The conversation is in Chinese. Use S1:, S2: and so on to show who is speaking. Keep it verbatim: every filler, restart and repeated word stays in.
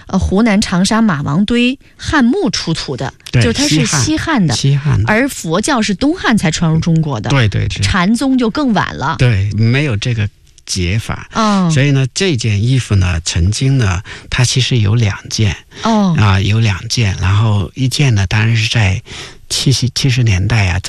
S1: 呃湖南长沙马王堆汉墓出土的，就是它是西汉的，
S2: 西汉的，
S1: 而佛教是东汉才传入中国的，
S2: 对对对，
S1: 禅宗就更晚了，
S2: 对，没有这个解法，
S1: 哦，
S2: 所以呢，这件衣服呢，曾经呢，它其实有两件，
S1: 哦，
S2: 啊，有两件，然后一件呢，当然是在七十七十年代啊。